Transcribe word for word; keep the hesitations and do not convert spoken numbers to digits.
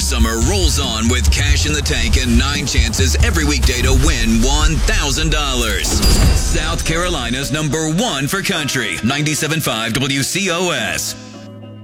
summer rolls on with cash in the tank and nine chances every weekday to win one thousand dollars. South Carolina's number one for country, ninety-seven point five W C O S.